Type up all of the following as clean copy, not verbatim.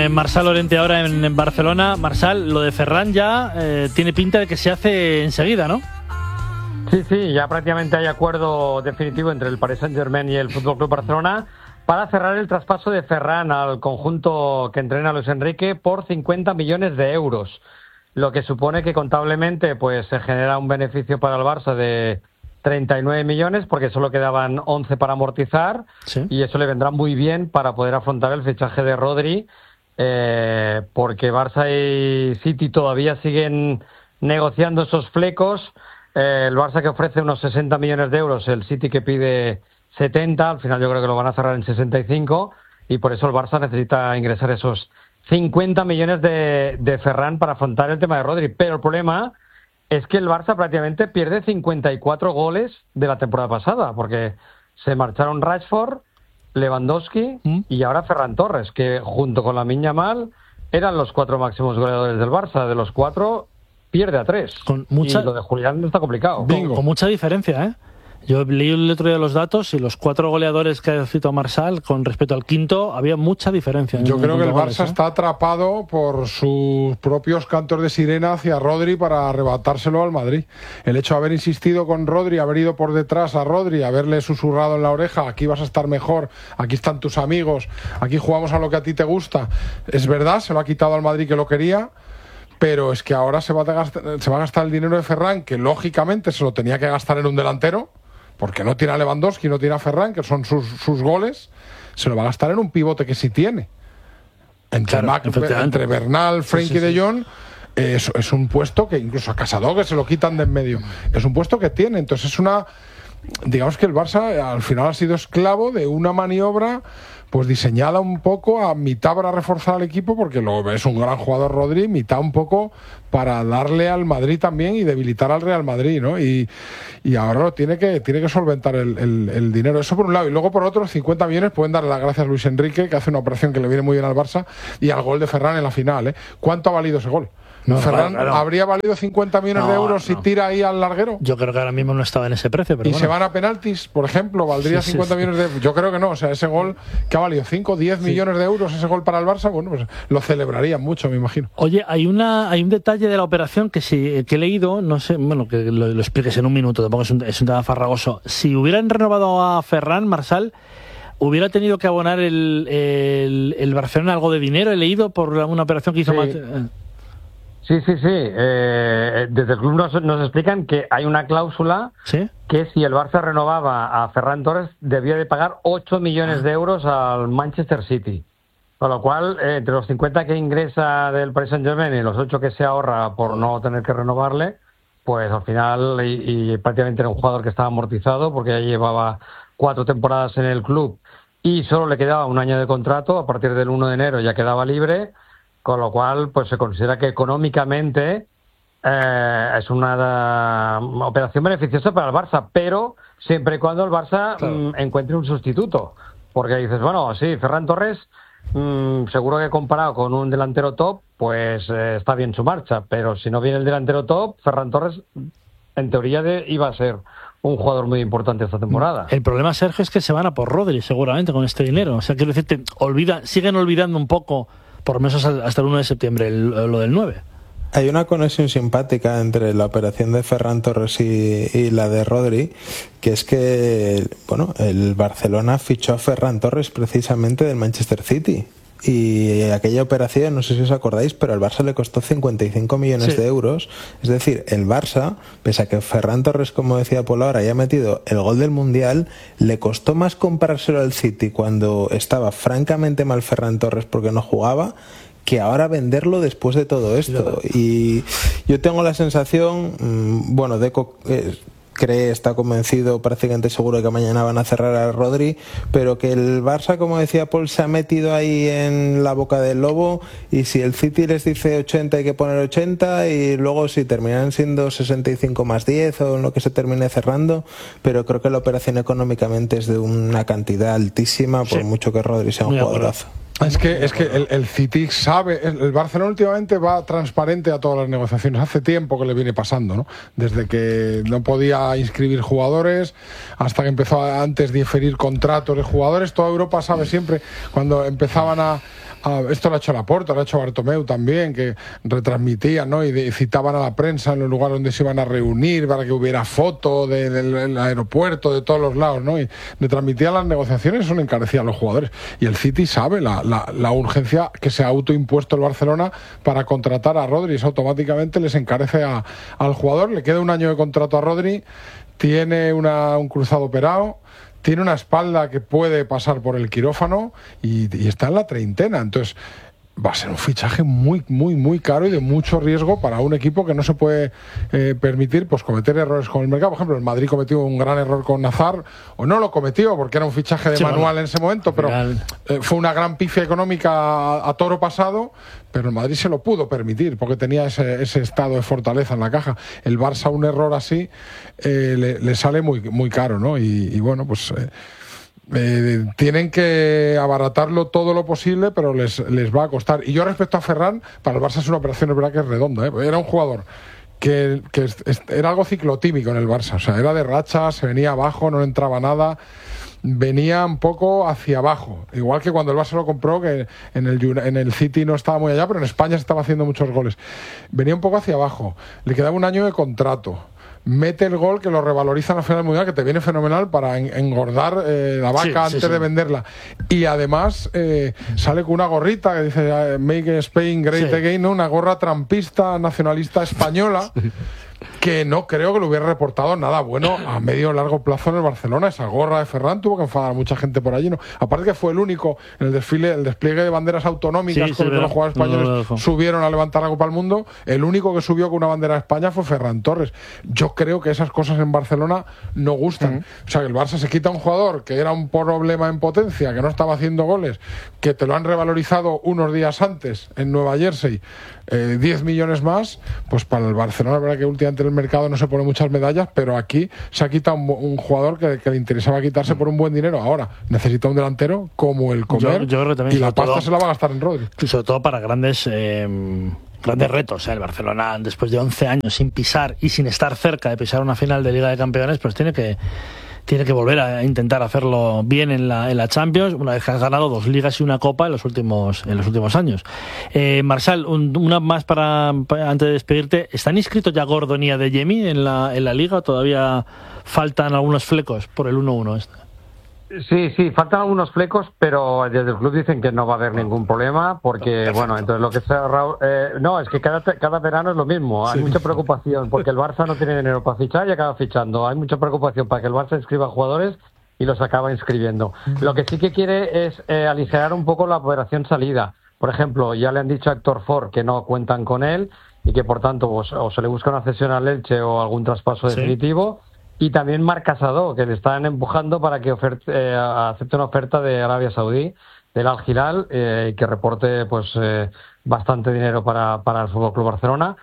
Marsal Llorente ahora en Barcelona. Marsal, lo de Ferran ya tiene pinta de que se hace enseguida, ¿no? Sí, ya prácticamente hay acuerdo definitivo entre el Paris Saint-Germain y el FC Barcelona para cerrar el traspaso de Ferran al conjunto que entrena Luis Enrique por 50 millones de euros, lo que supone que contablemente pues se genera un beneficio para el Barça de 39 millones porque solo quedaban 11 para amortizar, sí. Y eso le vendrá muy bien para poder afrontar el fichaje de Rodri, porque Barça y City todavía siguen negociando esos flecos. El Barça que ofrece unos 60 millones de euros, el City que pide 70, al final yo creo que lo van a cerrar en 65 y por eso el Barça necesita ingresar esos 50 millones de Ferran para afrontar el tema de Rodri. Pero el problema es que el Barça prácticamente pierde 54 goles de la temporada pasada, porque se marcharon Rashford, Lewandowski y ahora Ferran Torres, que junto con Lamine Yamal eran los 4 máximos goleadores del Barça. De los 4 pierde a 3. Y lo de Julián está complicado. Con mucha diferencia, ¿eh? Yo leí el otro día los datos y los 4 goleadores que ha citado Marsal con respecto al quinto había mucha diferencia. Yo creo que el Barça está atrapado por sus propios cantos de sirena hacia Rodri para arrebatárselo al Madrid. El hecho de haber insistido con Rodri, haber ido por detrás a Rodri, haberle susurrado en la oreja, aquí vas a estar mejor, aquí están tus amigos, aquí jugamos a lo que a ti te gusta. Es verdad, se lo ha quitado al Madrid que lo quería, pero es que ahora se va a gastar el dinero de Ferran, que lógicamente se lo tenía que gastar en un delantero, porque no tiene a Lewandowski, no tiene a Ferran, que son sus goles, se lo va a gastar en un pivote que sí tiene. Entre Bernal, Frenkie de Jong, es un puesto que incluso a Casadó se lo quitan de en medio. Es un puesto que tiene, entonces es una... Digamos que el Barça al final ha sido esclavo de una maniobra pues diseñada un poco a mitad para reforzar al equipo, porque es un gran jugador Rodri, mitad un poco para darle al Madrid también y debilitar al Real Madrid, ¿no? Y ahora tiene que solventar el dinero. Eso por un lado. Y luego por otro, 50 millones pueden darle las gracias a Luis Enrique, que hace una operación que le viene muy bien al Barça, y al gol de Ferran en la final, ¿eh? ¿Cuánto ha valido ese gol? No, Ferran, claro. ¿Habría valido 50 millones de euros si tira ahí al larguero? Yo creo que ahora mismo no estaba en ese precio. Pero se van a penaltis, por ejemplo, ¿valdría 50 millones de euros? Yo creo que no. O sea, ese gol que ha valido 5, 10 millones de euros, ese gol para el Barça, bueno, pues lo celebrarían mucho, me imagino. Oye, hay un detalle de la operación que he leído, no sé, bueno, que lo expliques en un minuto, tampoco es un tema farragoso. Si hubieran renovado a Ferran, Marsal, ¿hubiera tenido que abonar el Barcelona algo de dinero? He leído por una operación que hizo... Sí. Desde el club nos explican que hay una cláusula, ¿sí?, que si el Barça renovaba a Ferran Torres debía de pagar 8 millones de euros al Manchester City. Con lo cual, entre los 50 que ingresa del Paris Saint-Germain y los 8 que se ahorra por no tener que renovarle, pues al final, y prácticamente era un jugador que estaba amortizado porque ya llevaba 4 temporadas en el club y solo le quedaba un año de contrato, a partir del 1 de enero ya quedaba libre. Con lo cual, pues se considera que económicamente es una operación beneficiosa para el Barça, pero siempre y cuando el Barça encuentre un sustituto. Porque dices, bueno, sí, Ferran Torres, seguro que comparado con un delantero top, pues está bien su marcha. Pero si no viene el delantero top, Ferran Torres, en teoría, iba a ser un jugador muy importante esta temporada. El problema, Sergio, es que se van a por Rodri, seguramente, con este dinero. O sea, quiero decirte, siguen olvidando un poco, por lo menos hasta el 1 de septiembre, lo del 9. Hay una conexión simpática entre la operación de Ferran Torres y la de Rodri, que es que, bueno, el Barcelona fichó a Ferran Torres precisamente del Manchester City. Y aquella operación, no sé si os acordáis, pero al Barça le costó 55 millones de euros. Es decir, el Barça, pese a que Ferran Torres, como decía Paul ahora, haya metido el gol del Mundial, le costó más comprárselo al City cuando estaba francamente mal Ferran Torres porque no jugaba, que ahora venderlo después de todo esto. Y yo tengo la sensación, bueno, Deco está convencido, prácticamente seguro de que mañana van a cerrar a Rodri, pero que el Barça, como decía Paul, se ha metido ahí en la boca del lobo, y si el City les dice 80 hay que poner 80, y luego si terminan siendo 65 más 10 o lo que se termine cerrando, pero creo que la operación económicamente es de una cantidad altísima, por mucho que Rodri sea un jugadorazo. Es que el City sabe, el Barcelona últimamente va transparente a todas las negociaciones. Hace tiempo que le viene pasando, ¿no? Desde que no podía inscribir jugadores hasta que empezó antes diferir contratos de jugadores. Toda Europa sabe siempre cuando empezaban a esto lo ha hecho Laporta, lo ha hecho Bartomeu también, que retransmitían, ¿no? Y citaban a la prensa en los lugares donde se iban a reunir para que hubiera foto del aeropuerto, de todos los lados, ¿no? Y retransmitían las negociaciones, eso le encarecía a los jugadores. Y el City sabe la urgencia que se ha autoimpuesto el Barcelona para contratar a Rodri. Eso automáticamente les encarece al jugador. Le queda un año de contrato a Rodri, tiene un cruzado operado, tiene una espalda que puede pasar por el quirófano y está en la treintena. Entonces va a ser un fichaje muy, muy, muy caro y de mucho riesgo para un equipo que no se puede permitir pues cometer errores con el mercado. Por ejemplo, el Madrid cometió un gran error con Hazard, o no lo cometió porque era un fichaje de manual en ese momento, pero fue una gran pifia económica a toro pasado, pero el Madrid se lo pudo permitir porque tenía ese estado de fortaleza en la caja. El Barça, un error así le sale muy, muy caro, ¿no? Y bueno, pues tienen que abaratarlo todo lo posible, pero les va a costar. Y yo, respecto a Ferran, para el Barça es una operación, es verdad que es redonda, ¿eh? Era un jugador que era algo ciclotímico en el Barça, o sea, era de rachas, se venía abajo, no entraba nada, venía un poco hacia abajo, igual que cuando el Barça lo compró, que en el City no estaba muy allá, pero en España se estaba haciendo muchos goles. Venía un poco hacia abajo, le quedaba un año de contrato, mete el gol que lo revaloriza en la final del Mundial, que te viene fenomenal para engordar la vaca antes de venderla. Y además sale con una gorrita que dice Make Spain Great Again, ¿no? Una gorra trampista nacionalista española que no creo que le hubiera reportado nada bueno a medio o largo plazo en el Barcelona. Esa gorra de Ferran tuvo que enfadar a mucha gente por allí, ¿no? Aparte que fue el único en el despliegue de banderas autonómicas con el que los jugadores españoles subieron a levantar la Copa del Mundo. El único que subió con una bandera de España fue Ferran Torres. Yo creo que esas cosas en Barcelona no gustan. O sea, que el Barça se quita a un jugador que era un problema en potencia, que no estaba haciendo goles, que te lo han revalorizado unos días antes en Nueva Jersey, 10 millones más, pues para el Barcelona, la verdad que últimamente en el mercado no se pone muchas medallas, pero aquí se ha quitado un jugador que le interesaba quitarse por un buen dinero. Ahora necesita un delantero como el Comer, yo creo que también, y la pasta se la va a gastar en Rodri. Sobre todo para grandes retos. El Barcelona, después de 11 años sin pisar y sin estar cerca de pisar una final de Liga de Campeones, pues tiene que volver a intentar hacerlo bien en la Champions, una vez que has ganado 2 ligas y una copa en los últimos años. Marçal, una más para antes de despedirte. ¿Están inscritos ya Gordon y Adeyemi en la liga? ¿Todavía faltan algunos flecos por el 1-1 Sí, faltan algunos flecos, pero desde el club dicen que no va a haber ningún problema, porque, perfecto. Bueno, entonces lo que se no, es que cada verano es lo mismo. Hay mucha preocupación, porque el Barça no tiene dinero para fichar y acaba fichando. Hay mucha preocupación para que el Barça inscriba jugadores y los acaba inscribiendo. Lo que sí que quiere es aligerar un poco la operación salida. Por ejemplo, ya le han dicho a Héctor Ford que no cuentan con él y que, por tanto, o se le busca una cesión al Elche o algún traspaso definitivo. Y también Marc Casado, que le están empujando para que acepte una oferta de Arabia Saudí, del Al Hilal, que reporte pues bastante dinero para el FC Barcelona.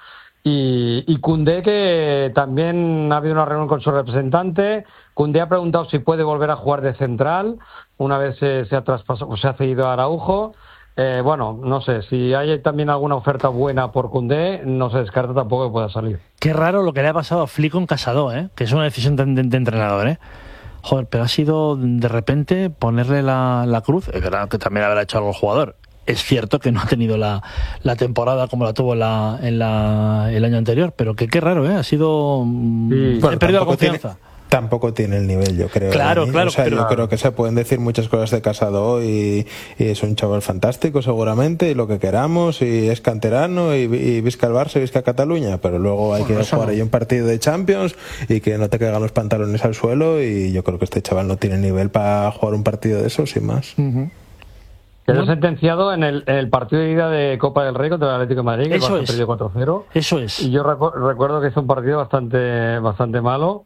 Y Koundé, que también ha habido una reunión con su representante. Koundé ha preguntado si puede volver a jugar de central una vez se ha cedido a Araujo. Bueno, no sé, si hay también alguna oferta buena por Koundé, no se descarta tampoco que pueda salir. Qué raro lo que le ha pasado a Flick con Casado, que es una decisión de entrenador, Joder, pero ha sido de repente ponerle la cruz, es verdad que también habrá hecho algo el jugador. Es cierto que no ha tenido la temporada como la tuvo el año anterior, pero qué raro, ha sido... Sí. He perdido la confianza. Tampoco tiene el nivel, yo creo. Claro. O sea, yo creo que se pueden decir muchas cosas de Casado y es un chaval fantástico seguramente, y lo que queramos, y es canterano, y visca el Barça y visca Cataluña, pero luego hay que jugar ahí un partido de Champions y que no te caigan los pantalones al suelo, y yo creo que este chaval no tiene nivel para jugar un partido de eso, sin más. Quedó sentenciado en el partido de ida de Copa del Rey contra el Atlético de Madrid, que el Barça perdió 4-0. Eso es. Y yo recuerdo que hizo un partido bastante malo.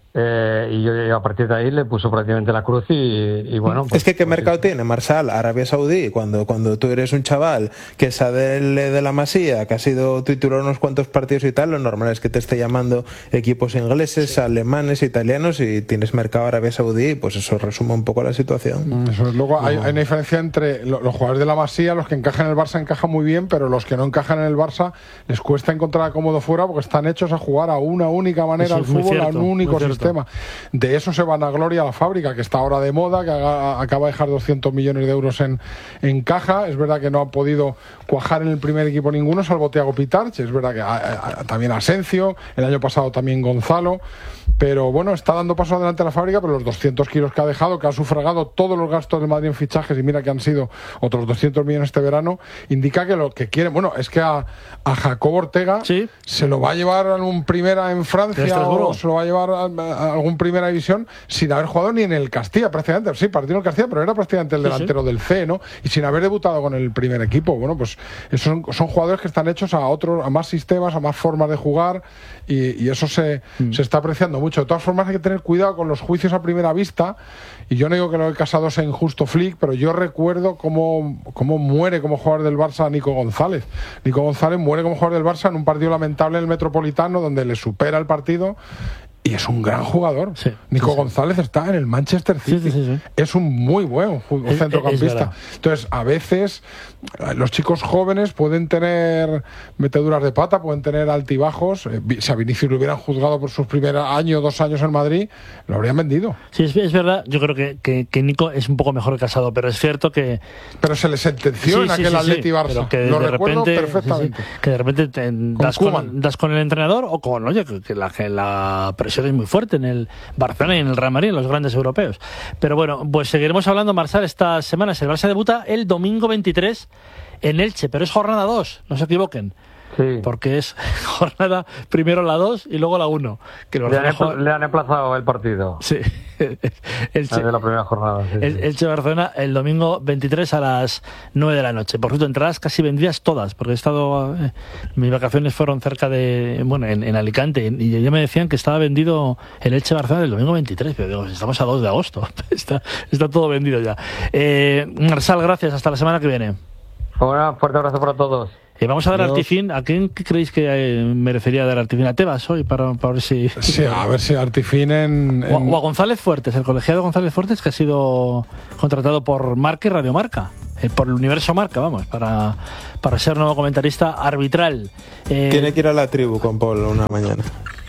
Y yo a partir de ahí le puso prácticamente la cruz y bueno... Pues, es que ¿qué mercado tiene, Marçal? Arabia Saudí, cuando tú eres un chaval que sale de la Masía, que ha sido titular unos cuantos partidos y tal, lo normal es que te esté llamando equipos ingleses, alemanes, italianos, y tienes mercado Arabia Saudí, pues eso resume un poco la situación. Eso es. Luego hay una diferencia entre los jugadores de la Masía, los que encajan en el Barça encajan muy bien, pero los que no encajan en el Barça les cuesta encontrar cómodo fuera porque están hechos a jugar a una única manera al fútbol, a un único sistema. sistema. De eso se vanagloria la fábrica, que está ahora de moda, que acaba de dejar 200 millones de euros en caja. Es verdad que no ha podido cuajar en el primer equipo ninguno, salvo Thiago Pitarch. Es verdad que también Asencio, el año pasado también Gonzalo. Pero bueno, está dando paso adelante la fábrica, pero los 200 kilos que ha dejado, que ha sufragado todos los gastos del Madrid en fichajes, y mira que han sido otros 200 millones este verano, indica que lo que quieren, bueno, es que a Jacob Ortega se lo va a llevar a algún primera en Francia o se lo va a llevar a algún primera división sin haber jugado ni en el Castilla, prácticamente. Sí, partido en el Castilla, pero era prácticamente el delantero del C, ¿no? Y sin haber debutado con el primer equipo. Bueno, pues son jugadores que están hechos a más sistemas, a más formas de jugar, y eso se está apreciando mucho. De todas formas, hay que tener cuidado con los juicios a primera vista, y yo no digo que lo de Casado sea injusto, Flick, pero yo recuerdo cómo muere como jugador del Barça Nico González. Nico González muere como jugador del Barça en un partido lamentable en el Metropolitano, donde le supera el partido, y es un gran jugador. Nico González está en el Manchester City. Es un muy buen centrocampista. Entonces, a veces los chicos jóvenes pueden tener meteduras de pata, pueden tener altibajos. Si a Vinicius lo hubieran juzgado por sus primeros año o 2 años en Madrid, lo habrían vendido. Sí, es verdad. Yo creo que Nico es un poco mejor que Casado, pero es cierto que... Pero se le sentenció en aquel Atleti Barça. Que lo recuerdo perfectamente. Que de repente das con el entrenador, o con, oye, que la presión es muy fuerte en el Barcelona y en el Real Madrid, en los grandes europeos. Pero bueno, pues seguiremos hablando, Marsal, estas semanas. El Barça debuta el domingo 23 en Elche, pero es jornada 2, no se equivoquen. Sí. Porque es jornada primero la 2 y luego la 1. Que le han emplazado el partido. Sí. Elche, de la primera jornada. Elche-Barcelona el domingo 23 a las 9 de la noche. Por cierto, entradas casi vendidas todas, porque he estado... mis vacaciones fueron cerca de... Bueno, en Alicante, y ya me decían que estaba vendido el Elche-Barcelona el domingo 23. Pero digo, estamos a 2 de agosto. está todo vendido ya. Marsal, gracias. Hasta la semana que viene. Un fuerte abrazo para todos. Vamos a dar Artifin. ¿A quién creéis que merecería dar Artifin? ¿A Tebas hoy? Para ver si... Sí, a ver si Artifin O a González Fuertes, el colegiado González Fuertes, que ha sido contratado por Marca y Radio Marca, por el Universo Marca, vamos, para ser nuevo comentarista arbitral. Tiene que ir a la tribu con Paul una mañana.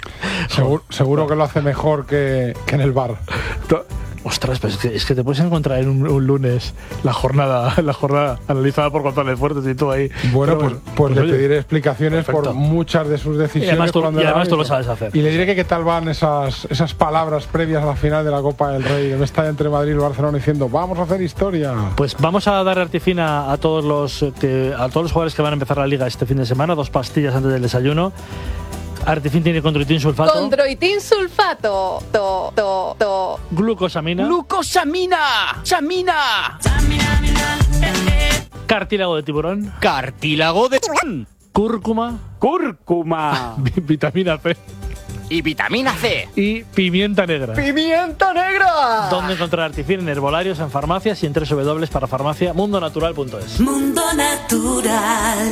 Seguro que lo hace mejor que en el bar. Ostras, pues es que te puedes encontrar en un lunes la jornada analizada por González Fuertes y tú ahí. Bueno, pues le pediré explicaciones por muchas de sus decisiones. Y además tú lo sabes hacer. Y le diré que qué tal van esas palabras previas a la final de la Copa del Rey, de estar entre Madrid y Barcelona diciendo vamos a hacer historia. Pues vamos a dar Artifina a todos los jugadores que van a empezar la liga este fin de semana, 2 pastillas antes del desayuno. Artifin tiene Condroitin sulfato. Condroitin sulfato. Glucosamina. ¡Samina! Cartílago de tiburón. ¡Cartílago de tiburón! Cúrcuma. Vitamina C. Y vitamina C. Y pimienta negra. ¡Pimienta negra! ¿Dónde encontrar Artifin? En herbolarios, en farmacias y en www.parafarmaciamundonatural.es. Mundo Natural.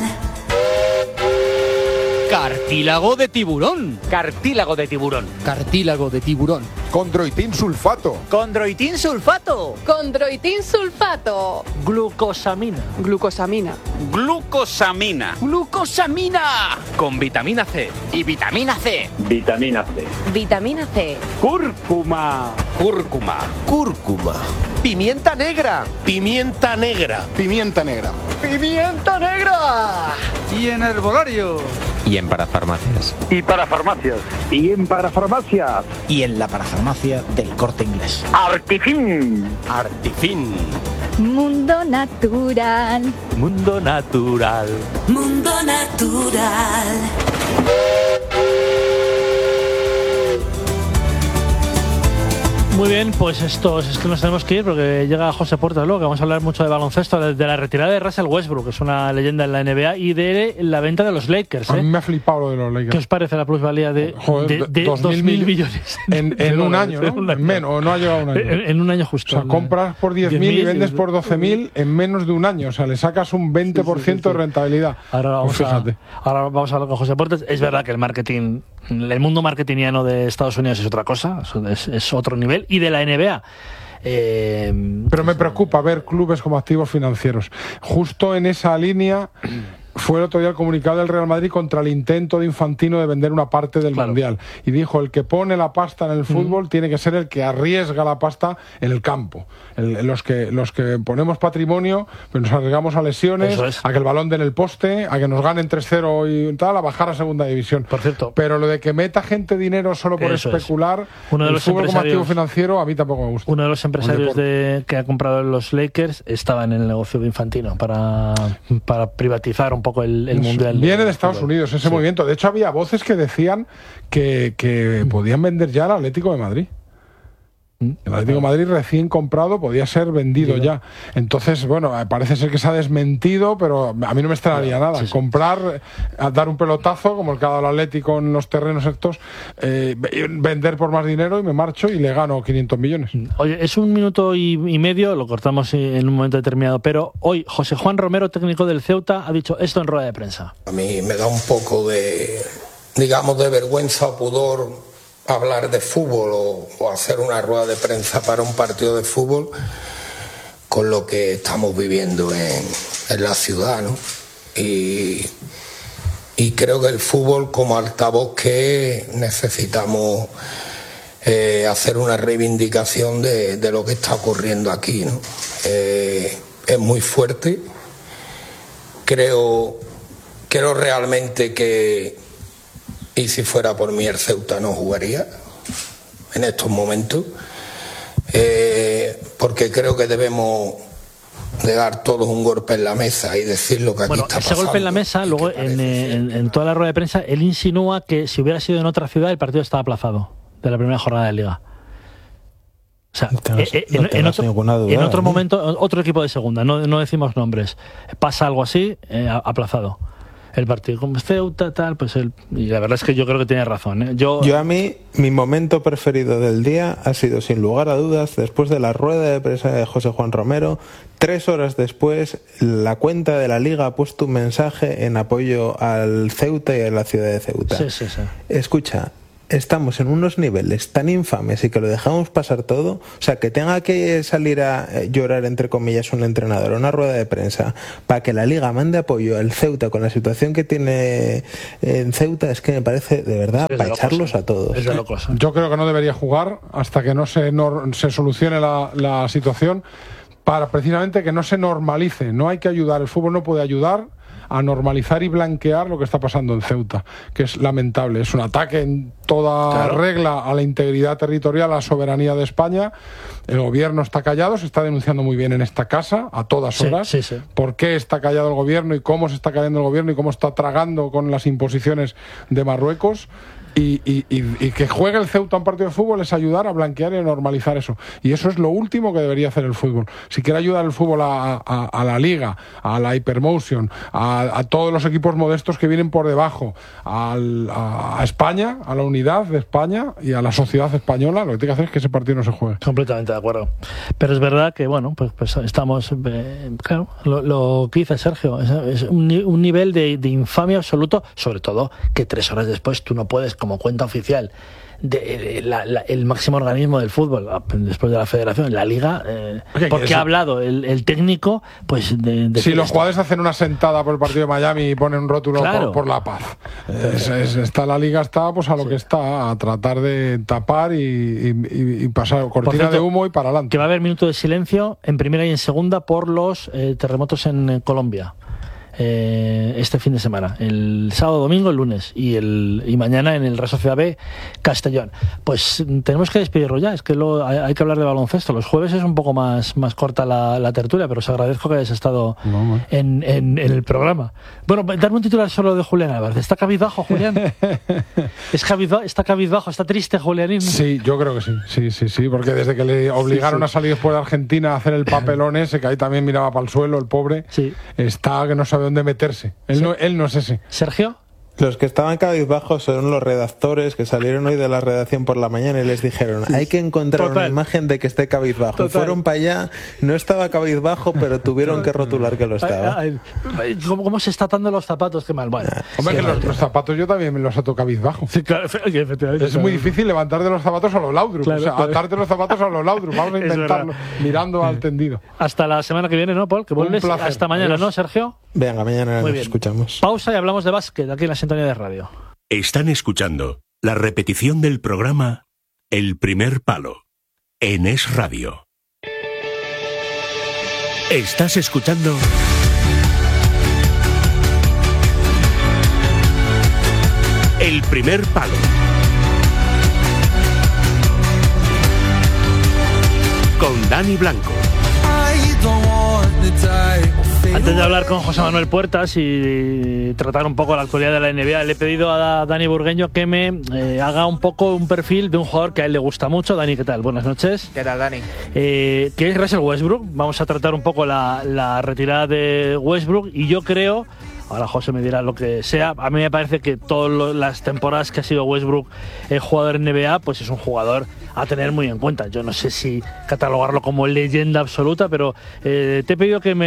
Cartílago de tiburón. Cartílago de tiburón. Cartílago de tiburón. Condroitin sulfato. Condroitin sulfato. Condroitin sulfato. Glucosamina. Glucosamina. Glucosamina. Glucosamina. Con vitamina C. Y vitamina C. Vitamina C. Vitamina C. Cúrcuma. Pimienta negra. Pimienta negra. Pimienta negra. Y en herbolario. Y en parafarmacias. Y para farmacias. Y en parafarmacias. Y en la parafarmacia del Corte Inglés. Artifin. Mundo Natural. Mundo Natural. Muy bien, pues es que nos tenemos que ir porque llega José Puertas luego, que vamos a hablar mucho de baloncesto, de la retirada de Russell Westbrook, que es una leyenda en la NBA, y de la venta de los Lakers. A mí me ha flipado lo de los Lakers. ¿Qué os parece la plusvalía de 2.000 millones? En un año, ¿no? En menos, o no ha llegado un año. En un año justo. O sea, compras por 10.000 y vendes por 12.000 en menos de un año. O sea, le sacas un 20% de rentabilidad. Ahora vamos a hablar con José Puertas. Es verdad que el marketing, el mundo marketingiano de Estados Unidos es otra cosa, es otro nivel. Y de la NBA. Pero me preocupa ver clubes como activos financieros. Justo en esa línea, fue el otro día el comunicado del Real Madrid contra el intento de Infantino de vender una parte del Mundial. Y dijo, el que pone la pasta en el fútbol tiene que ser el que arriesga la pasta en el campo. Los que ponemos patrimonio, pues nos arriesgamos a lesiones, a que el balón dé en el poste, a que nos ganen 3-0 y tal, a bajar a segunda división. Por cierto. Pero lo de que meta gente dinero solo por especular, el fútbol como activo financiero, a mí tampoco me gusta. Uno de los empresarios que ha comprado los Lakers estaba en el negocio de Infantino para privatizar un poco el Mundial. Viene de Estados Unidos ese movimiento. De hecho, había voces que decían que podían vender ya el Atlético de Madrid. El Atlético de Madrid recién comprado podía ser vendido ya. Entonces, bueno, parece ser que se ha desmentido, pero a mí no me extrañaría nada. Comprar, dar un pelotazo, como el que ha dado el Atlético en los terrenos estos, vender por más dinero y me marcho y le gano 500 millones. Oye, es 1 minuto y medio, lo cortamos en un momento determinado, pero hoy José Juan Romero, técnico del Ceuta, ha dicho esto en rueda de prensa. A mí me da un poco de, digamos, de vergüenza o pudor hablar de fútbol o hacer una rueda de prensa para un partido de fútbol con lo que estamos viviendo en la ciudad, ¿no? Y creo que el fútbol, como altavoz que necesitamos hacer una reivindicación de lo que está ocurriendo aquí, ¿no? Es muy fuerte. Creo realmente que, y si fuera por mí, el Ceuta no jugaría en estos momentos, porque creo que debemos de dar todos un golpe en la mesa y decir lo que aquí está pasando. Ese golpe en la mesa, luego en toda la rueda de prensa, él insinúa que si hubiera sido en otra ciudad, el partido estaba aplazado de la primera jornada de Liga. O sea, en otro momento, otro equipo de segunda, no decimos nombres, pasa algo así, aplazado el partido. Como Ceuta, tal, pues y la verdad es que yo creo que tiene razón, ¿eh? Yo a mí, mi momento preferido del día ha sido, sin lugar a dudas, después de la rueda de prensa de José Juan Romero. 3 horas después, la cuenta de la Liga ha puesto un mensaje en apoyo al Ceuta y a la ciudad de Ceuta. Sí. Escucha, estamos en unos niveles tan infames y que lo dejamos pasar todo, o sea, que tenga que salir a llorar, entre comillas, un entrenador en una rueda de prensa para que la Liga mande apoyo al Ceuta con la situación que tiene en Ceuta, es que me parece, de verdad, para echarlos a todos. Es de locos. Yo creo que no debería jugar hasta que no se solucione la situación, para precisamente que no se normalice. No hay que ayudar, el fútbol no puede ayudar a normalizar y blanquear lo que está pasando en Ceuta, que es lamentable. Es un ataque en toda regla a la integridad territorial, a la soberanía de España. El gobierno está callado, se está denunciando muy bien en esta casa, a todas horas. Sí. ¿Por qué está callado el gobierno y cómo se está callando el gobierno y cómo está tragando con las imposiciones de Marruecos? Y que juegue el Ceuta un partido de fútbol es ayudar a blanquear y a normalizar eso. Y eso es lo último que debería hacer el fútbol. Si quiere ayudar el fútbol a la Liga, a la Hypermotion, a todos los equipos modestos que vienen por debajo, a España, a la unidad de España y a la sociedad española, lo que tiene que hacer es que ese partido no se juegue. Completamente de acuerdo. Pero es verdad que, bueno, pues estamos... claro, lo que dice Sergio, es un nivel de infamia absoluto, sobre todo que 3 horas después tú no puedes, como cuenta oficial el máximo organismo del fútbol, después de la federación, la Liga, porque ha hablado el técnico, pues si los jugadores hacen una sentada por el partido de Miami y ponen un rótulo por la paz, la Liga está pues a lo que está, a tratar de tapar y pasar cortina de humo y para adelante. Que va a haber minuto de silencio en primera y en segunda por los terremotos en Colombia. Este fin de semana, el sábado, domingo, el lunes y mañana en el Real Sociedad B Castellón. Pues tenemos que despedirlo ya, es que hay que hablar de baloncesto. Los jueves es un poco más corta la tertulia, pero os agradezco que hayáis estado en el programa. Bueno, darme un titular solo de Julián Álvarez. ¿Está cabizbajo, Julián? ¿Está cabizbajo? ¿Está triste, Julianín? Sí, yo creo que sí, porque desde que le obligaron a salir después de Argentina a hacer el papelón ese, que ahí también miraba para el suelo, el pobre, está que no sabe dónde meterse. Él no es ese. ¿Sergio? Los que estaban cabizbajos son los redactores que salieron hoy de la redacción por la mañana y les dijeron, hay que encontrar una imagen de que esté cabizbajo. Y fueron para allá, no estaba cabizbajo, pero tuvieron que rotular que lo estaba. ¿Cómo se está atando los zapatos? Qué mal. Bueno, hombre, que los zapatos yo también me los ato cabizbajo. Sí, claro, efectivamente. Es muy difícil levantar de los zapatos a los Laudrup. Atarte los zapatos a los Laudrup. Vamos a intentarlo mirando al tendido. Hasta la semana que viene, ¿no, Paul? Que vuelves hasta mañana, ¿no, Sergio? Venga, mañana Muy nos bien. escuchamos. Pausa y hablamos de básquet aquí en la sintonía de radio. Están escuchando la repetición del programa El Primer Palo en Es Radio. Estás escuchando El Primer Palo. Con Dani Blanco. Antes de hablar con José Manuel Puertas y tratar un poco la actualidad de la NBA, le he pedido a Dani Burgueño que me haga un poco un perfil de un jugador que a él le gusta mucho. Dani, ¿qué tal? Buenas noches. ¿Qué tal, Dani? Que es Russell Westbrook. Vamos a tratar un poco la retirada de Westbrook y yo creo... Ahora José me dirá lo que sea. A mí me parece que todas las temporadas que ha sido Westbrook jugador en NBA, pues es un jugador a tener muy en cuenta. Yo no sé si catalogarlo como leyenda absoluta, pero te he pedido que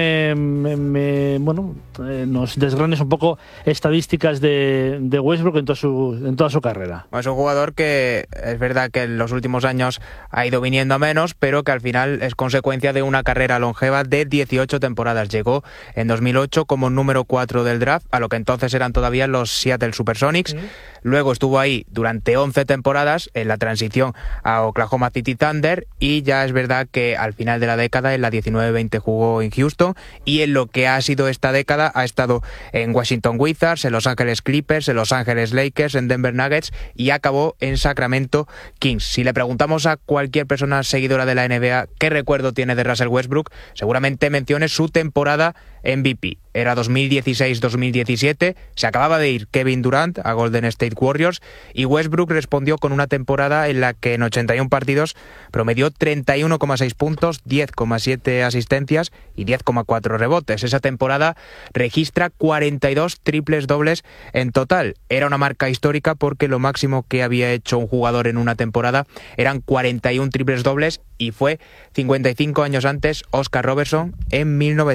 nos desgranes un poco estadísticas de Westbrook en toda su carrera. Es un jugador que es verdad que en los últimos años ha ido viniendo a menos, pero que al final es consecuencia de una carrera longeva de 18 temporadas. Llegó en 2008 como número 4 del draft, a lo que entonces eran todavía los Seattle Supersonics. Luego estuvo ahí durante 11 temporadas en la transición a Oklahoma City Thunder y ya es verdad que al final de la década, en la 19-20, jugó en Houston y en lo que ha sido esta década ha estado en Washington Wizards, en Los Ángeles Clippers, en Los Ángeles Lakers, en Denver Nuggets y acabó en Sacramento Kings. Si le preguntamos a cualquier persona seguidora de la NBA qué recuerdo tiene de Russell Westbrook, seguramente mencione su temporada MVP. Era 2016-2017, se acababa de ir Kevin Durant a Golden State Warriors y Westbrook respondió con una temporada en la que en 81 partidos promedió 31,6 puntos, 10,7 asistencias y 10,4 rebotes. Esa temporada registra 42 triples dobles en total. Era una marca histórica porque lo máximo que había hecho un jugador en una temporada eran 41 triples dobles y fue 55 años antes Oscar Robertson en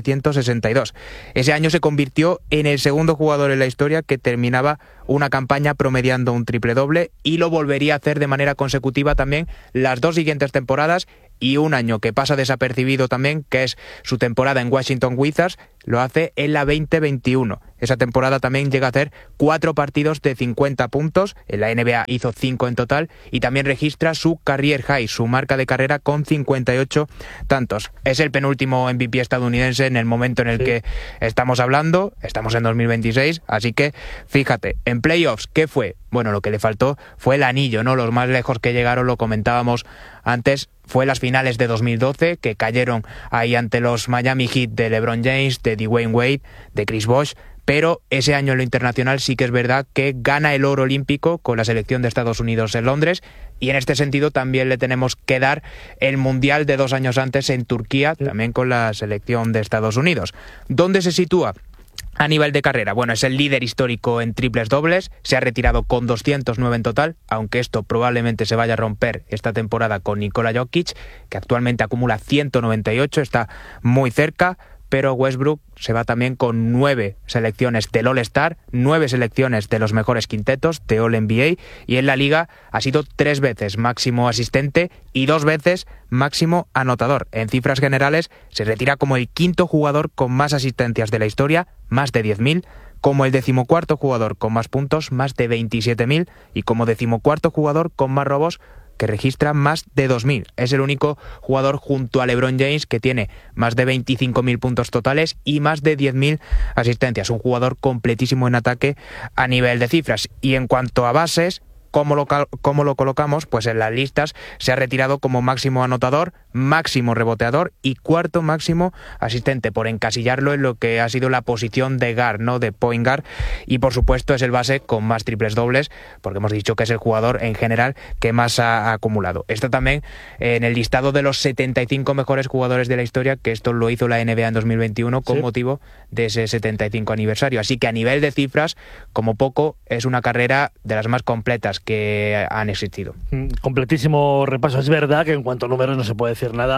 1962. Ese año se convirtió en el segundo jugador en la historia que terminaba una campaña promediando un triple doble y lo volvería a hacer de manera consecutiva también las dos siguientes temporadas y un año que pasa desapercibido también, que es su temporada en Washington Wizards, lo hace en la 2021. Esa temporada también llega a hacer 4 partidos de 50 puntos, en la NBA hizo 5 en total y también registra su career high, su marca de carrera con 58 tantos. Es el penúltimo MVP estadounidense en el momento en el que estamos hablando, estamos en 2026, así que fíjate, en playoffs, ¿qué fue? Bueno, lo que le faltó fue el anillo, ¿no? Los más lejos que llegaron, lo comentábamos antes, fue las finales de 2012, que cayeron ahí ante los Miami Heat de LeBron James, de Dwayne Wade, de Chris Bosh, pero ese año en lo internacional sí que es verdad que gana el oro olímpico con la selección de Estados Unidos en Londres, y en este sentido también le tenemos que dar el Mundial de 2 años antes en Turquía, también con la selección de Estados Unidos. ¿Dónde se sitúa a nivel de carrera? Bueno, es el líder histórico en triples dobles, se ha retirado con 209 en total, aunque esto probablemente se vaya a romper esta temporada con Nikola Jokic, que actualmente acumula 198, está muy cerca, pero Westbrook se va también con 9 selecciones del All-Star, 9 selecciones de los mejores quintetos de All-NBA, y en la liga ha sido 3 veces máximo asistente y 2 veces máximo anotador. En cifras generales se retira como el 5º jugador con más asistencias de la historia, más de 10.000, como el 14º jugador con más puntos, más de 27.000, y como 14º jugador con más robos, que registra más de 2.000. Es el único jugador junto a LeBron James que tiene más de 25.000 puntos totales y más de 10.000 asistencias. Un jugador completísimo en ataque a nivel de cifras. Y en cuanto a bases, ¿cómo lo colocamos? Pues en las listas se ha retirado como máximo anotador, máximo reboteador y 4º máximo asistente, por encasillarlo en lo que ha sido la posición de guard, ¿no? De point guard, y por supuesto es el base con más triples dobles, porque hemos dicho que es el jugador en general que más ha acumulado. Está también en el listado de los 75 mejores jugadores de la historia, que esto lo hizo la NBA en 2021 con motivo de ese 75 aniversario. Así que a nivel de cifras, como poco, es una carrera de las más completas que han existido. Completísimo repaso. Es verdad que en cuanto a números no se puede decir nada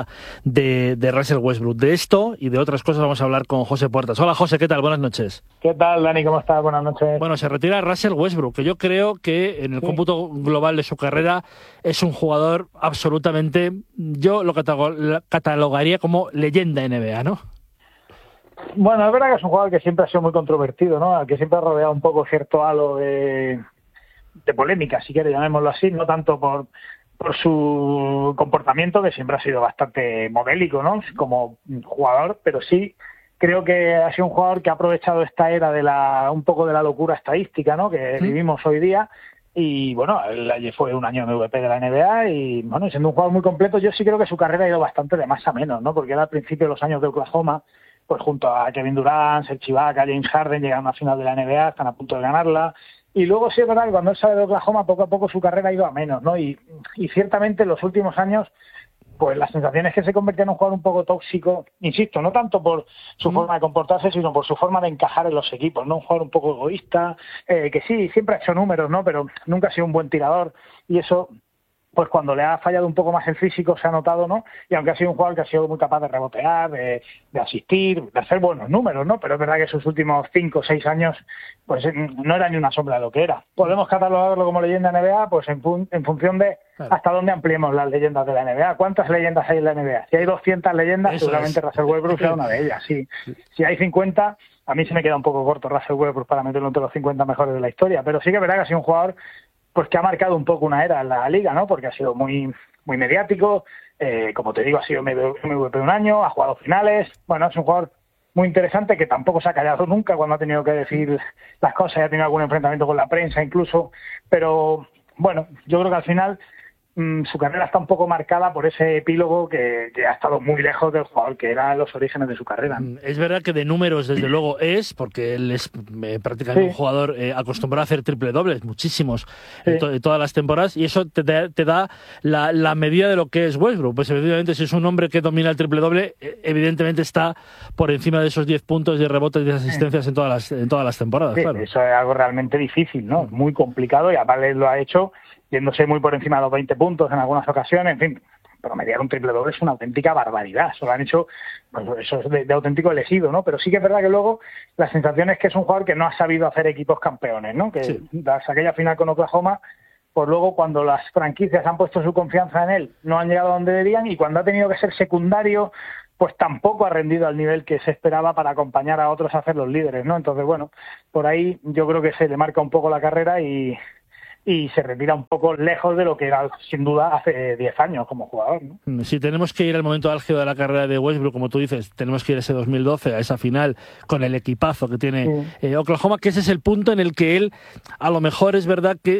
de Russell Westbrook. De esto y de otras cosas vamos a hablar con José Puertas. Hola José, ¿qué tal? Buenas noches. ¿Qué tal, Dani? ¿Cómo estás? Buenas noches. Bueno, se retira Russell Westbrook, que yo creo que en el cómputo global de su carrera es un jugador absolutamente, yo lo catalogaría como leyenda NBA, ¿no? Bueno, es verdad que es un jugador que siempre ha sido muy controvertido, ¿no? Al que siempre ha rodeado un poco cierto halo de polémica, si quieres llamémoslo así, no tanto por su comportamiento, que siempre ha sido bastante modélico, ¿no? Como jugador, pero sí creo que ha sido un jugador que ha aprovechado esta era de un poco de la locura estadística, ¿no? Que vivimos hoy día. Y bueno, él fue un año MVP de la NBA y bueno, siendo un jugador muy completo, yo sí creo que su carrera ha ido bastante de más a menos, ¿no? Porque era al principio de los años de Oklahoma, pues junto a Kevin Durant, Serge Ibaka, James Harden, llegaron a la final de la NBA, están a punto de ganarla. Y luego sí es verdad que cuando él sale de Oklahoma, poco a poco su carrera ha ido a menos, ¿no? Y ciertamente en los últimos años, pues la sensación es que se convirtió en un jugador un poco tóxico, insisto, no tanto por su forma de comportarse, sino por su forma de encajar en los equipos, ¿no? Un jugador un poco egoísta, que sí, siempre ha hecho números, ¿no? Pero nunca ha sido un buen tirador, y eso, pues cuando le ha fallado un poco más el físico se ha notado, ¿no? Y aunque ha sido un jugador que ha sido muy capaz de rebotear, de asistir, de hacer buenos números, ¿no? Pero es verdad que sus últimos 5 o 6 años, pues no era ni una sombra de lo que era. ¿Podemos catalogarlo como leyenda NBA? Pues en función de hasta dónde ampliemos las leyendas de la NBA. ¿Cuántas leyendas hay en la NBA? Si hay 200 leyendas, eso seguramente Russell Westbrook sea una de ellas. Sí. Si hay 50, a mí se me queda un poco corto Russell Westbrook para meterlo entre los 50 mejores de la historia, pero sí que es verdad que ha sido un jugador pues que ha marcado un poco una era en la liga, ¿no? Porque ha sido muy muy mediático, como te digo, ha sido MVP un año, ha jugado finales, bueno, es un jugador muy interesante que tampoco se ha callado nunca cuando ha tenido que decir las cosas, ha tenido algún enfrentamiento con la prensa incluso, pero bueno, yo creo que al final su carrera está un poco marcada por ese epílogo que ha estado muy lejos del jugador que era los orígenes de su carrera. Es verdad que de números, desde luego, porque él es prácticamente un jugador acostumbrado a hacer triple dobles, muchísimos, todas las temporadas, y eso te da la medida de lo que es Westbrook. Pues evidentemente, si es un hombre que domina el triple doble, evidentemente está por encima de esos 10 puntos de rebotes y de asistencias en todas las temporadas. Sí, claro. Eso es algo realmente difícil, ¿no? Muy complicado, y aparte lo ha hecho yéndose muy por encima de los 20 puntos en algunas ocasiones, en fin, promediar un triple doble es una auténtica barbaridad, eso lo han hecho, pues eso es de auténtico elegido, ¿no? Pero sí que es verdad que luego la sensación es que es un jugador que no ha sabido hacer equipos campeones, ¿no? Que tras aquella final con Oklahoma, pues luego cuando las franquicias han puesto su confianza en él, no han llegado a donde deberían, y cuando ha tenido que ser secundario, pues tampoco ha rendido al nivel que se esperaba para acompañar a otros a ser los líderes, ¿no? Entonces, bueno, por ahí yo creo que se le marca un poco la carrera y se retira un poco lejos de lo que era sin duda hace 10 años como jugador, ¿no? Si tenemos que ir al momento álgido de la carrera de Westbrook, como tú dices, tenemos que ir a ese 2012, a esa final con el equipazo que tiene Oklahoma, que ese es el punto en el que él, a lo mejor es verdad que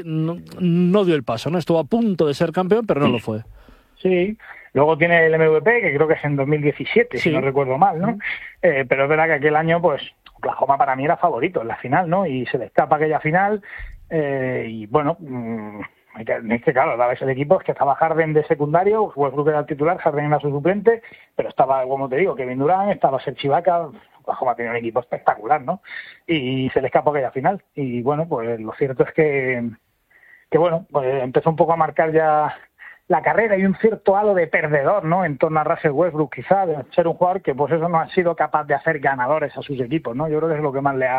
no dio el paso, ¿no? Estuvo a punto de ser campeón, pero no lo fue. Sí, luego tiene el MVP, que creo que es en 2017, si no recuerdo mal, ¿no? Pero es verdad que aquel año, pues, Oklahoma para mí era favorito en la final, ¿no? Y se le escapa aquella final. Y bueno, es que claro, la vez el equipo es que estaba Harden de secundario, Westbrook era el titular, Harden era su suplente, pero estaba, como te digo, Kevin Durant, estaba Serge Ibaka, Oklahoma tenía un equipo espectacular, ¿no? Y se le escapó aquella final. Y bueno, pues lo cierto es que bueno, pues empezó un poco a marcar ya la carrera y un cierto halo de perdedor, ¿no? En torno a Russell Westbrook, quizá, de ser un jugador que pues eso no ha sido capaz de hacer ganadores a sus equipos, ¿no? Yo creo que es lo que más le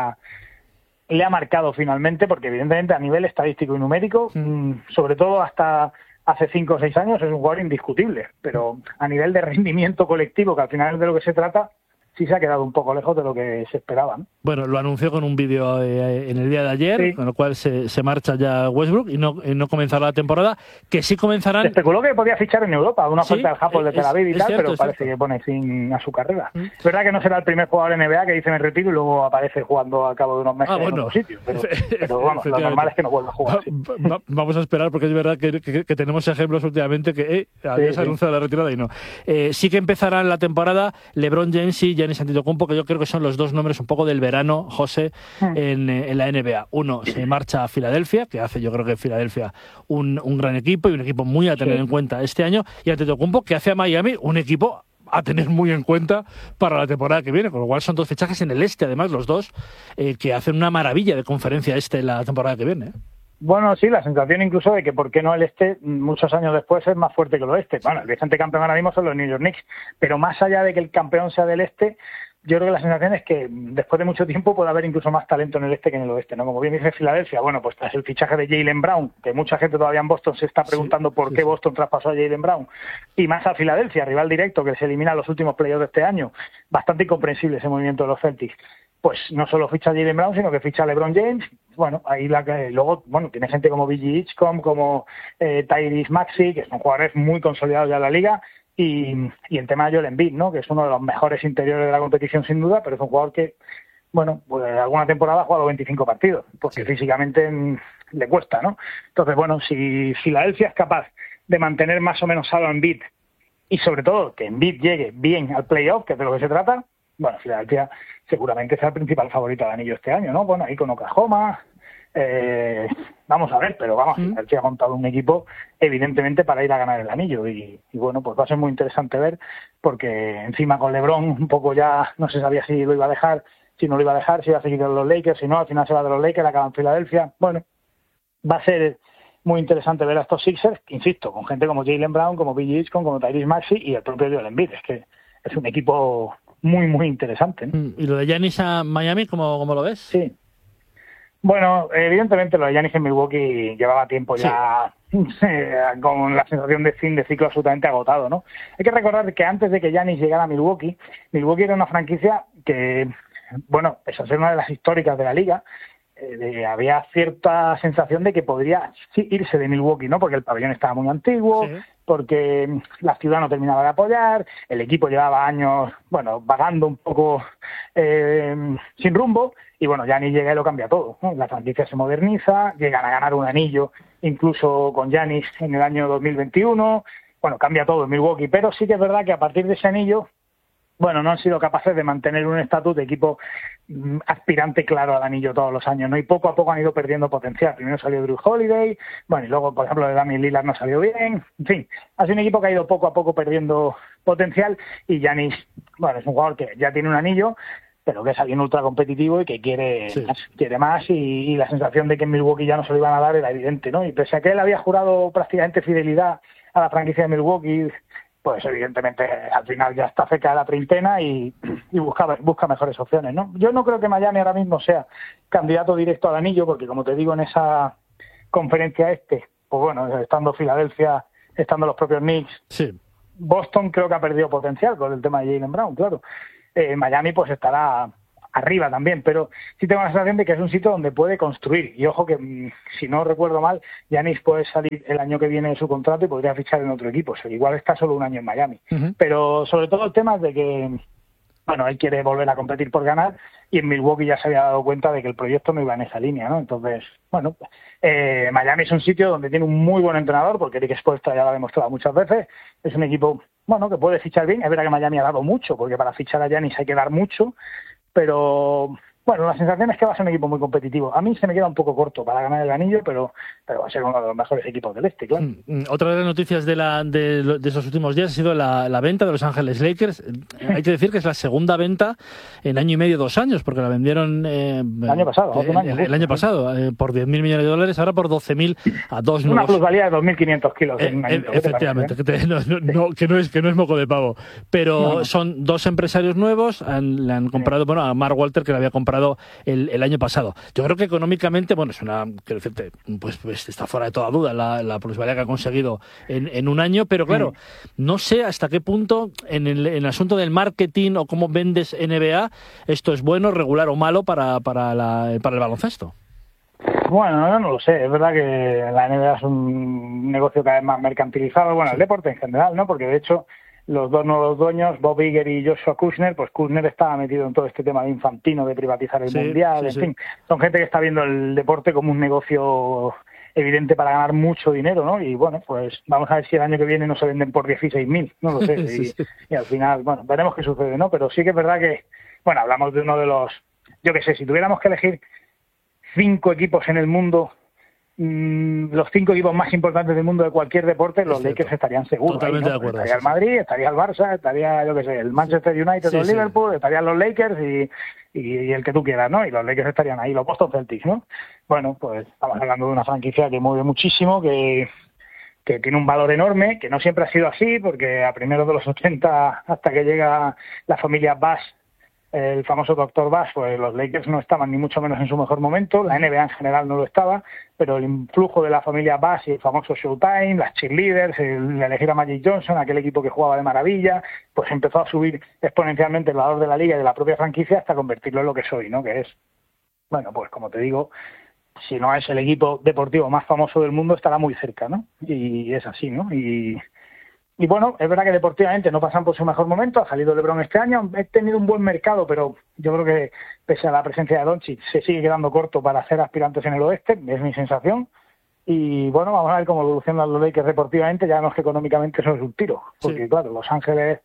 ha marcado finalmente, porque evidentemente a nivel estadístico y numérico, sobre todo hasta hace 5 o 6 años, es un jugador indiscutible, pero a nivel de rendimiento colectivo, que al final es de lo que se trata, sí se ha quedado un poco lejos de lo que se esperaba, ¿no? Bueno, lo anunció con un vídeo en el día de ayer, con lo cual se marcha ya Westbrook y no comenzará la temporada, que sí comenzarán... Se especuló que podía fichar en Europa, una oferta del Hapoel de Tel Aviv y tal, pero parece que pone fin a su carrera. Es verdad que no será el primer jugador NBA que dice me retiro y luego aparece jugando al cabo de unos meses en otro sitio, pero vamos, lo normal es que no vuelva a jugar. Vamos a esperar, porque es verdad que tenemos ejemplos últimamente que había anunciado la retirada y no. Sí que empezarán la temporada LeBron James y Giannis Antetokounmpo, que yo creo que son los dos nombres un poco del verano, José, en la NBA. Uno se marcha a Filadelfia, que hace yo creo que Filadelfia un gran equipo y un equipo muy a tener en cuenta este año, y Antetokounmpo, que hace a Miami un equipo a tener muy en cuenta para la temporada que viene, con lo cual son dos fichajes en el este, además los dos, que hacen una maravilla de conferencia la temporada que viene. Bueno, sí, la sensación incluso de que por qué no el este, muchos años después, es más fuerte que el oeste. Bueno, el vigente campeón ahora mismo son los New York Knicks, pero más allá de que el campeón sea del este, yo creo que la sensación es que después de mucho tiempo puede haber incluso más talento en el este que en el oeste, ¿no? Como bien dice Filadelfia, bueno, pues tras el fichaje de Jaylen Brown, que mucha gente todavía en Boston se está preguntando por qué Boston traspasó a Jaylen Brown, y más a Filadelfia, rival directo que se elimina en los últimos playoffs de este año, bastante incomprensible ese movimiento de los Celtics. Pues no solo ficha a Jaylen Brown, sino que ficha a LeBron James. Bueno, ahí luego, bueno, tiene gente como B.J. Hitchcock, como Tyrese Maxey, que son jugadores muy consolidados ya en la liga, y el tema de Joel Embiid, ¿no? Que es uno de los mejores interiores de la competición sin duda, pero es un jugador que, bueno, pues alguna temporada ha jugado 25 partidos, porque físicamente le cuesta, ¿no? Entonces, bueno, si Filadelfia es capaz de mantener más o menos sano a Embiid, y sobre todo que Embiid llegue bien al playoff, que es de lo que se trata, bueno, Filadelfia seguramente sea el principal favorito del anillo este año, ¿no? Bueno, ahí con Oklahoma, vamos a ver, pero vamos, Filadelfia ha montado un equipo evidentemente para ir a ganar el anillo y bueno, pues va a ser muy interesante ver, porque encima con LeBron un poco ya no se sabía si lo iba a dejar, si no lo iba a dejar, si iba a seguir en los Lakers, si no, al final se va de los Lakers, acaba en Filadelfia. Bueno, va a ser muy interesante ver a estos Sixers, que insisto, con gente como Jaylen Brown, como B.J. Hitchcock, como Tyrese Maxey y el propio Joel Embiid. Es que es un equipo muy, muy interesante, ¿no? ¿Y lo de Giannis a Miami, cómo lo ves? Sí. Bueno, evidentemente lo de Giannis en Milwaukee llevaba tiempo ya con la sensación de fin de ciclo absolutamente agotado, ¿no? Hay que recordar que antes de que Giannis llegara a Milwaukee era una franquicia que, bueno, pese a ser una de las históricas de la liga, había cierta sensación de que podría irse de Milwaukee, ¿no? Porque el pabellón estaba muy antiguo, porque la ciudad no terminaba de apoyar, el equipo llevaba años, bueno, vagando un poco sin rumbo, y bueno, Giannis llega y lo cambia todo, ¿no? La franquicia se moderniza, llegan a ganar un anillo, incluso con Giannis en el año 2021, bueno, cambia todo en Milwaukee, pero sí que es verdad que a partir de ese anillo, bueno, no han sido capaces de mantener un estatus de equipo aspirante claro al anillo todos los años, ¿no? Y poco a poco han ido perdiendo potencial. Primero salió Drew Holiday, bueno, y luego, por ejemplo, de Damian Lillard no salió bien. En fin, ha sido un equipo que ha ido poco a poco perdiendo potencial y Giannis, bueno, es un jugador que ya tiene un anillo, pero que es alguien ultra competitivo y que quiere más y la sensación de que en Milwaukee ya no se lo iban a dar era evidente, ¿no? Y pese a que él había jurado prácticamente fidelidad a la franquicia de Milwaukee, pues evidentemente al final ya está cerca de la treintena y busca mejores opciones, ¿no? Yo no creo que Miami ahora mismo sea candidato directo al anillo, porque como te digo, en esa conferencia pues bueno, estando Filadelfia, estando los propios Knicks, Boston creo que ha perdido potencial con el tema de Jaylen Brown, claro. Miami pues estará arriba también, pero sí tengo la sensación de que es un sitio donde puede construir. Y ojo que, si no recuerdo mal, Giannis puede salir el año que viene de su contrato y podría fichar en otro equipo. O sea, igual está solo un año en Miami. Pero sobre todo el tema es de que, bueno, él quiere volver a competir por ganar y en Milwaukee ya se había dado cuenta de que el proyecto no iba en esa línea, ¿no? Entonces, bueno, Miami es un sitio donde tiene un muy buen entrenador, porque Eric Spoelstra ya lo ha demostrado muchas veces. Es un equipo, bueno, que puede fichar bien. Es verdad que Miami ha dado mucho, porque para fichar a Giannis hay que dar mucho. Pero, bueno, la sensación es que va a ser un equipo muy competitivo. A mí se me queda un poco corto para ganar el anillo, pero va a ser uno de los mejores equipos del este, claro. Otra de las noticias de esos últimos días ha sido la venta de Los Ángeles Lakers. Hay que decir que es la segunda venta en año y medio, 2 años, porque la vendieron el año pasado, el año pasado por $10.000 millones, ahora por 12.000 a dos nuevos. Una plusvalía de 2.500 kilos en un año. Efectivamente, que no es moco de pavo. Pero son 2 empresarios nuevos, le han comprado, bueno, a Mark Walter, que le había comprado el año pasado. Yo creo que económicamente, bueno, es una, quiero decirte, pues está fuera de toda duda la plusvalía que ha conseguido en un año, pero claro, no sé hasta qué punto en el asunto del marketing o cómo vendes NBA, esto es bueno, regular o malo para el baloncesto. Bueno, yo no lo sé. Es verdad que la NBA es un negocio cada vez más mercantilizado, bueno, el deporte en general, ¿no? Porque de hecho los dos nuevos dueños, Bob Iger y Joshua Kushner, pues Kushner estaba metido en todo este tema de Infantino, de privatizar el Mundial, en fin. Son gente que está viendo el deporte como un negocio evidente para ganar mucho dinero, ¿no? Y bueno, pues vamos a ver si el año que viene no se venden por 16.000, no lo sé. Y al final, bueno, veremos qué sucede, ¿no? Pero sí que es verdad que, bueno, hablamos de uno de los, yo qué sé, si tuviéramos que elegir 5 equipos en el mundo, los 5 equipos más importantes del mundo de cualquier deporte, los Lakers estarían seguros. Totalmente ¿no? de acuerdo. Estaría el Madrid, estaría el Barça, estaría, yo qué sé, el Manchester United o el Liverpool, estarían los Lakers y el que tú quieras, ¿no? Y los Lakers estarían ahí, los Boston Celtics, ¿no? Bueno, pues estamos hablando de una franquicia que mueve muchísimo, que tiene un valor enorme, que no siempre ha sido así, porque a primeros de los 80, hasta que llega la familia Bass, el famoso Dr. Bass, pues los Lakers no estaban ni mucho menos en su mejor momento, la NBA en general no lo estaba, pero el influjo de la familia Bass y el famoso Showtime, las cheerleaders, el elegir a Magic Johnson, aquel equipo que jugaba de maravilla, pues empezó a subir exponencialmente el valor de la liga y de la propia franquicia hasta convertirlo en lo que soy, ¿no? Que es, bueno, pues como te digo, si no es el equipo deportivo más famoso del mundo, estará muy cerca, ¿no? Y es así, ¿no? Y bueno, es verdad que deportivamente no pasan por su mejor momento, ha salido LeBron este año, he tenido un buen mercado, pero yo creo que pese a la presencia de Doncic se sigue quedando corto para ser aspirantes en el oeste, es mi sensación. Y bueno, vamos a ver cómo evolucionan los Lakers deportivamente, ya no es que económicamente eso es un tiro, porque claro, Los Ángeles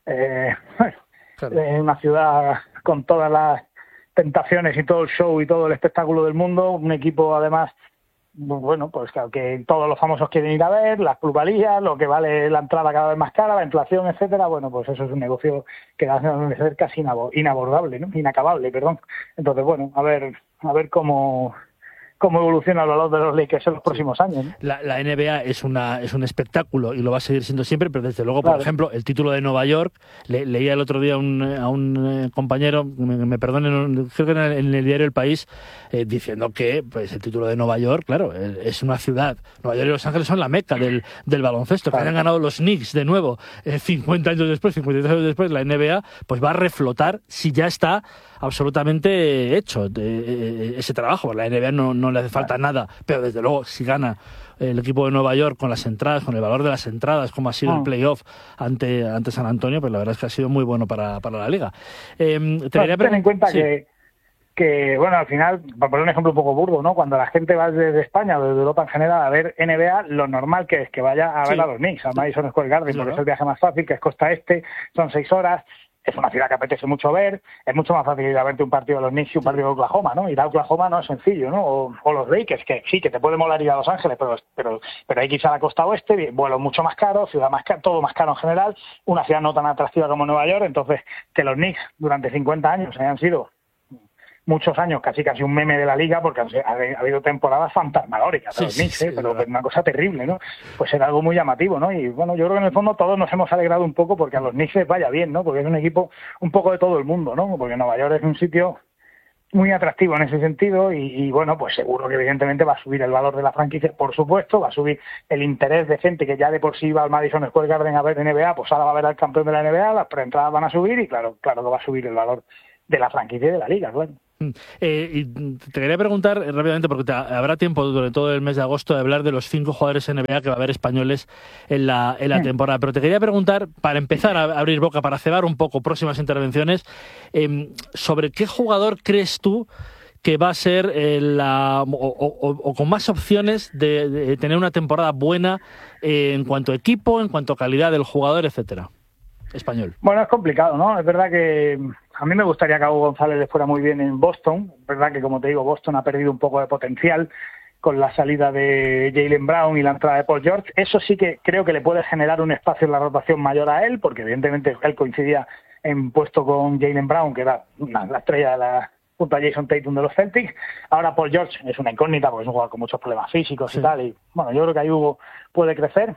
es una ciudad con todas las tentaciones y todo el show y todo el espectáculo del mundo, un equipo además, bueno, pues claro, que todos los famosos quieren ir a ver, las plusvalías, lo que vale la entrada cada vez más cara, la inflación, etcétera. Bueno, pues eso es un negocio que va a ser casi inabordable, ¿no? Inacabable, perdón. Entonces, bueno, a ver cómo evoluciona el valor de los Lakers en los próximos años, ¿no? La NBA es un espectáculo y lo va a seguir siendo siempre, pero desde luego, por ejemplo, el título de Nueva York, leía el otro día a un compañero, me perdonen, creo que en el diario El País, diciendo que pues el título de Nueva York, claro, es una ciudad. Nueva York y Los Ángeles son la meca del baloncesto. Que hayan ganado los Knicks de nuevo 50 años después, 53 años después, la NBA pues va a reflotar si ya está absolutamente hecho ese trabajo. La NBA no le hace falta nada, pero desde luego si gana el equipo de Nueva York con las entradas, con el valor de las entradas, como ha sido el playoff ante San Antonio, pues la verdad es que ha sido muy bueno para la liga. Ten en cuenta que, bueno, al final, para poner un ejemplo un poco burdo, ¿no? Cuando la gente va desde España o desde Europa en general a ver NBA, lo normal que es que vaya a ver a los Knicks, al Madison Square Garden, porque es el viaje más fácil, que es costa este, son 6 horas. Es una ciudad que apetece mucho ver, es mucho más fácil ir a verte un partido de los Knicks y un partido de Oklahoma, ¿no? Ir a Oklahoma no es sencillo, ¿no? O los Lakers, que sí, que te puede molar ir a Los Ángeles, pero hay que irse a la costa oeste, vuelos mucho más caros, ciudad más cara, todo más caro en general, una ciudad no tan atractiva como Nueva York, entonces que los Knicks durante 50 años hayan sido muchos años casi un meme de la liga, porque ha habido temporadas fantasmagóricas de los Knicks, pero una cosa terrible, ¿no? Pues era algo muy llamativo, ¿no? Y bueno, yo creo que en el fondo todos nos hemos alegrado un poco porque a los Knicks les vaya bien, ¿no? Porque es un equipo un poco de todo el mundo, ¿no? Porque Nueva York es un sitio muy atractivo en ese sentido y bueno, pues seguro que evidentemente va a subir el valor de la franquicia, por supuesto, va a subir el interés de gente que ya de por sí iba al Madison Square Garden a ver NBA, pues ahora va a ver al campeón de la NBA, las preentradas van a subir y claro que va a subir el valor de la franquicia y de la liga, claro. Y te quería preguntar rápidamente, porque habrá tiempo durante todo el mes de agosto de hablar de los 5 jugadores NBA que va a haber españoles en la temporada, pero te quería preguntar, para empezar a abrir boca, para cebar un poco próximas intervenciones, sobre qué jugador crees tú que va a ser o con más opciones de tener una temporada buena en cuanto a equipo, en cuanto a calidad del jugador, etcétera. Español. Bueno, es complicado, ¿no? Es verdad que a mí me gustaría que a Hugo González le fuera muy bien en Boston. Es verdad que, como te digo, Boston ha perdido un poco de potencial con la salida de Jaylen Brown y la entrada de Paul George. Eso sí que creo que le puede generar un espacio en la rotación mayor a él, porque evidentemente él coincidía en puesto con Jaylen Brown, que era la estrella junto a Jason Tatum de los Celtics. Ahora Paul George es una incógnita, porque es un jugador con muchos problemas físicos y tal. Y bueno, yo creo que ahí Hugo puede crecer.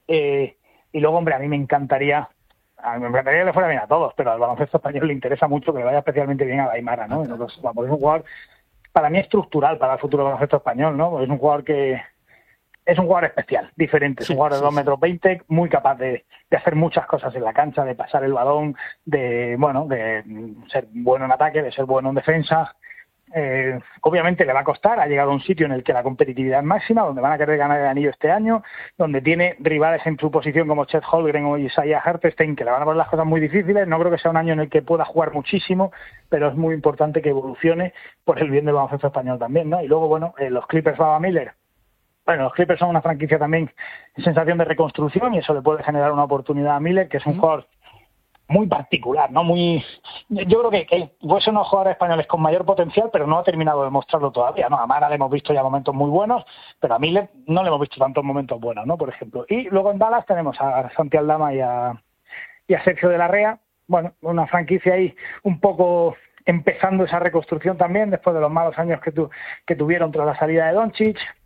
Y luego, hombre, a mí me encantaría que le fuera bien a todos, pero al baloncesto español le interesa mucho que le vaya especialmente bien a Aimara, ¿no? Entonces, es un jugador, para mí, estructural para el futuro del baloncesto español, ¿no? Porque es un jugador que es un jugador especial, diferente, es un jugador de 2,20 m, muy capaz de hacer muchas cosas en la cancha, de pasar el balón, de ser bueno en ataque, de ser bueno en defensa. Obviamente le va a costar, ha llegado a un sitio en el que la competitividad es máxima, donde van a querer ganar el anillo este año, donde tiene rivales en su posición como Chet Holmgren o Isaiah Hartenstein que le van a poner las cosas muy difíciles. No creo que sea un año en el que pueda jugar muchísimo, pero es muy importante que evolucione por el bien del baloncesto español también, ¿no? Y luego, bueno, los Clippers Baba Miller. Bueno, los Clippers son una franquicia también en sensación de reconstrucción y eso le puede generar una oportunidad a Miller, que es un jugador muy particular, ¿no? Yo creo que fue uno de los jugadores españoles con mayor potencial, pero no ha terminado de mostrarlo todavía, ¿no? A Mara le hemos visto ya momentos muy buenos, pero a Miller no le hemos visto tantos momentos buenos, ¿no? Por ejemplo. Y luego en Dallas tenemos a Santi Aldama y a Sergio de la Rea. Bueno, una franquicia ahí un poco empezando esa reconstrucción también, después de los malos años que tuvieron tras la salida de Doncic.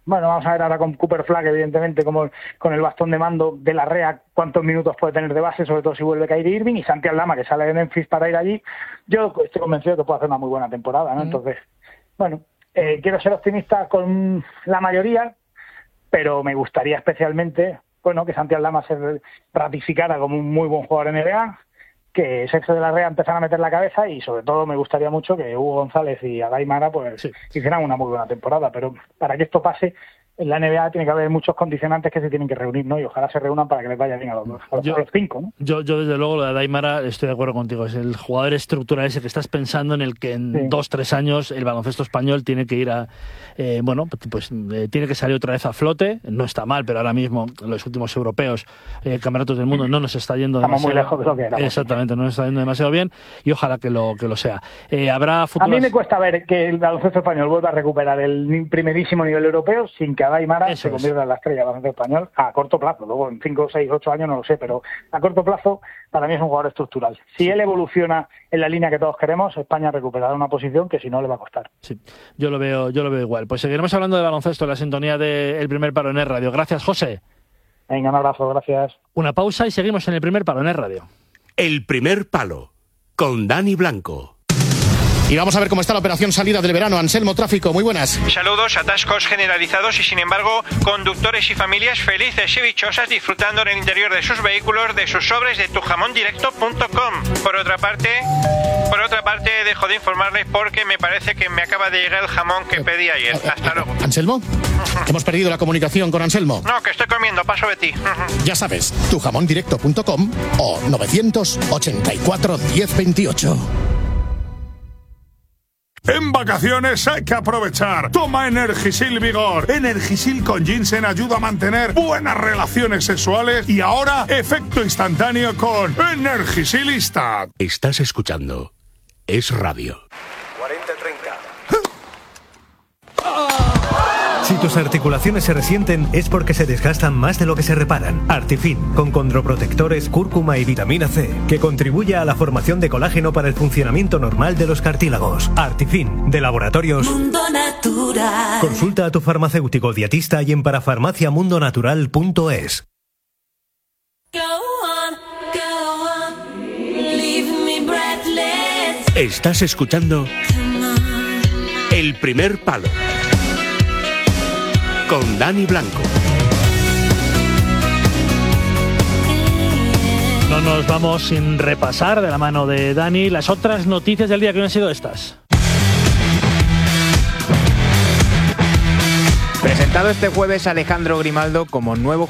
Bueno, vamos a ver ahora con Cooper Flag, evidentemente, como con el bastón de mando de Larrea, cuántos minutos puede tener de base, sobre todo si vuelve Kyrie Irving, y Santi Aldama, que sale de Memphis para ir allí. Yo estoy convencido de que puede hacer una muy buena temporada, ¿no? Entonces, bueno, quiero ser optimista con la mayoría, pero me gustaría especialmente, bueno, que Santi Aldama se ratificara como un muy buen jugador NBA, que Sexto de Larrea empezara a meter la cabeza, y sobre todo me gustaría mucho que Hugo González y Adai Mara pues hicieran una muy buena temporada. Pero para que esto pase, en la NBA tiene que haber muchos condicionantes que se tienen que reunir, ¿no? Y ojalá se reúnan para que les vaya bien a los cinco, ¿no? Yo desde luego, lo de Adai Mara, estoy de acuerdo contigo. Es el jugador estructural ese que estás pensando en el que en 2-3 años el baloncesto español tiene que ir a... tiene que salir otra vez a flote. No está mal, pero ahora mismo los últimos europeos, campeonatos del mundo, no nos está yendo Estamos demasiado... muy lejos de lo que éramos. Exactamente, no nos está yendo demasiado bien, y ojalá que lo sea. Habrá futuras... A mí me cuesta ver que el baloncesto español vuelva a recuperar el primerísimo nivel europeo sin que Adai Mara se convierta en la estrella del baloncesto español a corto plazo. Luego en 5, 6, 8 años no lo sé, pero a corto plazo para mí es un jugador estructural. Si él evoluciona en la línea que todos queremos, España recuperará una posición que si no le va a costar. Sí, yo lo veo igual. Pues seguiremos hablando de baloncesto en la sintonía del Primer Palo en Es Radio. Gracias, José. Venga, un abrazo, gracias. Una pausa y seguimos en el Primer Palo en Es Radio. El Primer Palo, con Dani Blanco. Y vamos a ver cómo está la operación salida del verano. Anselmo, tráfico, muy buenas. Saludos, atascos generalizados y sin embargo conductores y familias felices y dichosas disfrutando en el interior de sus vehículos de sus sobres de tujamondirecto.com. Por otra parte, dejo de informarles porque me parece que me acaba de llegar el jamón que pedí ayer. Hasta luego. ¿Anselmo? Hemos perdido la comunicación con Anselmo. No, que estoy comiendo, paso de ti. Ya sabes, tujamondirecto.com o 984 1028. En vacaciones hay que aprovechar. Toma Energisil Vigor. Energisil con ginseng ayuda a mantener buenas relaciones sexuales y ahora efecto instantáneo con Energisilista. Estás escuchando Es Radio. 40-30. Si tus articulaciones se resienten es porque se desgastan más de lo que se reparan. Artifin, con condroprotectores, cúrcuma y vitamina C, que contribuye a la formación de colágeno para el funcionamiento normal de los cartílagos. Artifin, de Laboratorios Mundo Natural. Consulta a tu farmacéutico dietista y en parafarmaciamundonatural.es. Estás escuchando El Primer Palo con Dani Blanco. No nos vamos sin repasar de la mano de Dani las otras noticias del día, que no han sido estas. Presentado este jueves Alejandro Grimaldo como nuevo